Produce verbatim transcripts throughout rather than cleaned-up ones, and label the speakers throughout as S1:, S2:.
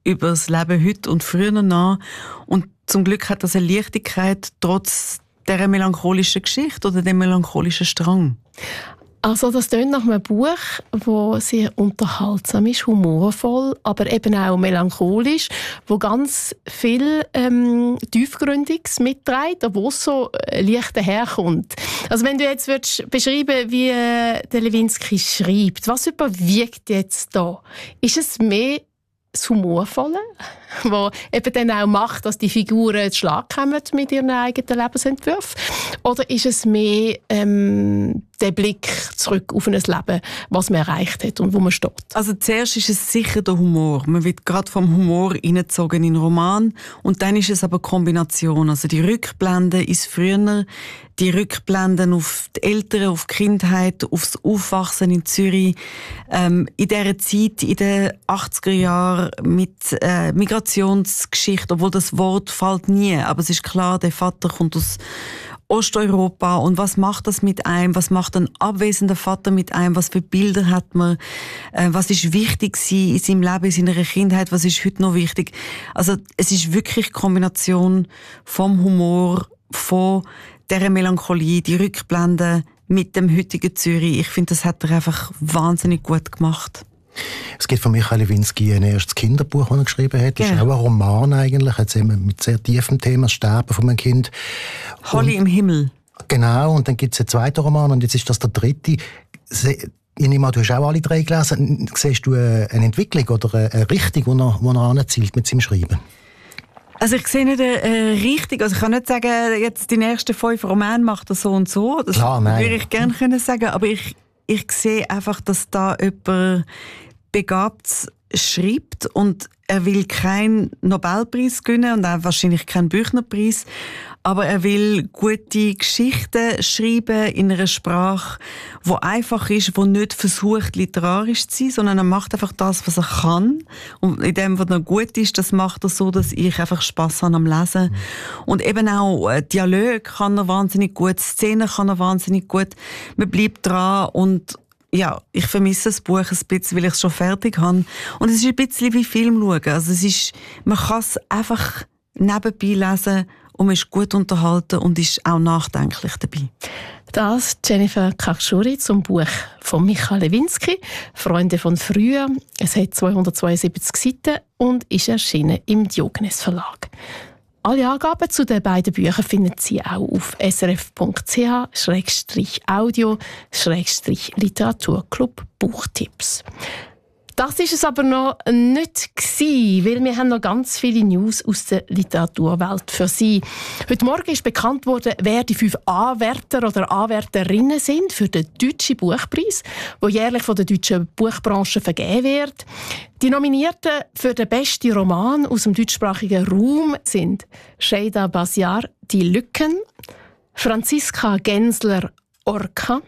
S1: über das Leben heute und früher nach. Und zum Glück hat das eine Leichtigkeit trotz dieser melancholischen Geschichte oder dem melancholischen Strang.
S2: Also das klingt nach einem Buch, das sehr unterhaltsam ist, humorvoll, aber eben auch melancholisch, wo ganz viel ähm, Tiefgründiges mitträgt, obwohl es so äh, leicht daherkommt. Also wenn du jetzt würdest beschreiben, wie äh, der Lewinsky schreibt, was überwiegt jetzt da? Ist es mehr das Humorvolle, was eben dann auch macht, dass die Figuren zu Schlag kommen mit ihren eigenen Lebensentwürfen? Oder ist es mehr ähm, der Blick zurück auf ein Leben, was man erreicht hat und wo man steht?
S1: Also zuerst ist es sicher der Humor. Man wird gerade vom Humor hineingezogen in den Roman. Und dann ist es aber eine Kombination. Also die Rückblenden ins Früher, die Rückblenden auf die Eltern, auf die Kindheit, aufs Aufwachsen in Zürich. Ähm, in dieser Zeit, in den achtziger Jahren mit äh, Migrationsgeschichte, obwohl das Wort fällt nie. Aber es ist klar, der Vater kommt aus Osteuropa. Und was macht das mit einem? Was macht ein abwesender Vater mit einem? Was für Bilder hat man? Äh, was ist wichtig in seinem Leben, in seiner Kindheit? Was ist heute noch wichtig? Also es ist wirklich die Kombination vom Humor, von dieser Melancholie, die Rückblenden mit dem heutigen Zürich. Ich finde, das hat er einfach wahnsinnig gut gemacht.
S3: Es gibt von Michael Lewinsky ein erstes Kinderbuch, das er geschrieben hat. Das
S1: ja.
S3: ist auch ein Roman eigentlich, jetzt eben mit sehr tiefem Thema, das Sterben von einem Kind.
S1: Holly im Himmel.
S3: Genau, und dann gibt es einen zweiten Roman und jetzt ist das der dritte. Ich nehme an, du hast auch alle drei gelesen. Siehst du eine Entwicklung oder eine Richtung, die er, wo er anzielt mit seinem Schreiben?
S1: Also ich sehe nicht äh, richtig, also ich kann nicht sagen, jetzt die nächsten fünf Romane macht er so und so. Das
S3: Klar, nein.
S1: würde ich gerne können sagen, aber ich, ich sehe einfach, dass da jemand begabt schreibt und er will keinen Nobelpreis gewinnen und auch wahrscheinlich keinen Büchnerpreis, aber er will gute Geschichten schreiben in einer Sprache, die einfach ist, die nicht versucht, literarisch zu sein, sondern er macht einfach das, was er kann. Und in dem, was er gut ist, das macht er so, dass ich einfach Spass habe am Lesen. Mhm. Und eben auch äh, Dialog kann er wahnsinnig gut, Szenen kann er wahnsinnig gut. Man bleibt dran und ja, ich vermisse das Buch ein bisschen, weil ich es schon fertig habe. Und es ist ein bisschen wie Film schauen. Also es ist, man kann es einfach nebenbei lesen und man ist gut unterhalten und ist auch nachdenklich dabei.
S2: Das Jennifer Kakschuri zum Buch von Michael Lewinsky, «Freunde von früher». Es hat zweihundertzweiundsiebzig Seiten und ist erschienen im Diogenes Verlag. Alle Angaben zu den beiden Büchern finden Sie auch auf srf.ch Schrägstrich Audio Schrägstrich Literaturclub Buchtipps. Das ist es aber noch nicht gewesen, weil wir haben noch ganz viele News aus der Literaturwelt für Sie. Heute Morgen ist bekannt worden, wer die fünf Anwärter oder Anwärterinnen sind für den Deutschen Buchpreis, der jährlich von der deutschen Buchbranche vergeben wird. Die Nominierten für den besten Roman aus dem deutschsprachigen Raum sind Şeyda Basiar, «Die Lücken», Franziska Gensler, «Orca»,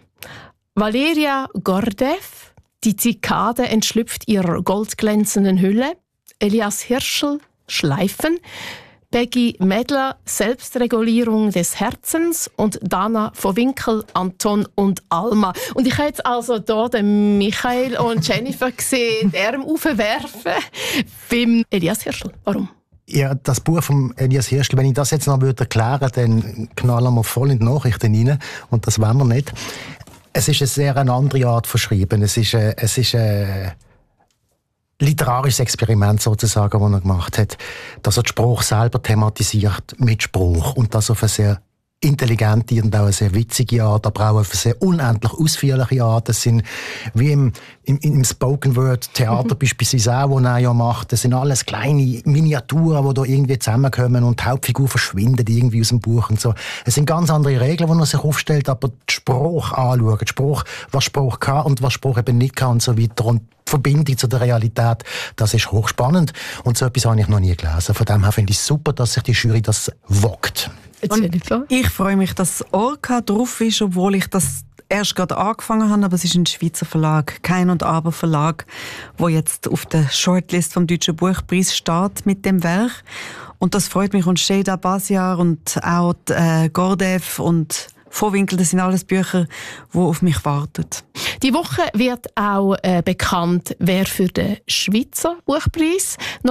S2: Valeria Gordev, «Die Zikade entschlüpft ihrer goldglänzenden Hülle», Elias Hirschl, «Schleifen», Peggy Medler, «Selbstregulierung des Herzens» und Dana von Winkel, «Anton und Alma». Und ich habe jetzt also hier den Michael und Jennifer gesehen, die Arme aufwerfen beim Elias Hirschl. Warum?
S3: Ja, das Buch von Elias Hirschl, wenn ich das jetzt noch erklären würde, dann knallen wir voll in die Nachrichten rein. Und das wollen wir nicht. Es ist eine sehr eine andere Art von Schreiben. Es ist ein, es ist ein literarisches Experiment sozusagen, das er gemacht hat. Dass er den Spruch selber thematisiert mit Spruch und das auf eine sehr intelligente und auch eine sehr witzige Art, aber auch auf eine sehr unendlich ausführliche Art. Das sind wie im, im, im Spoken-Word-Theater mhm. beispielsweise auch, das er ja macht. Das sind alles kleine Miniaturen, die da irgendwie zusammenkommen und die Hauptfigur verschwindet irgendwie aus dem Buch und so. Es sind ganz andere Regeln, die er sich aufstellt, aber den Spruch anschauen, den Spruch, was Spruch kann und was Spruch eben nicht kann und so weiter und die Verbindung zu der Realität, das ist hochspannend und so etwas habe ich noch nie gelesen. Von dem her finde ich es super, dass sich die Jury das wagt.
S1: Und ich freue mich, dass Orca drauf ist, obwohl ich das erst gerade angefangen habe, aber es ist ein Schweizer Verlag, Kein und Aber Verlag, wo jetzt auf der Shortlist vom Deutschen Buchpreis steht mit dem Werk. Und das freut mich. Und Şeyda Basiar und auch die, äh, Gordev und Vorwinkel, das sind alles Bücher, die auf mich warten.
S2: Die Woche wird auch äh, bekannt, wer für den Schweizer Buchpreis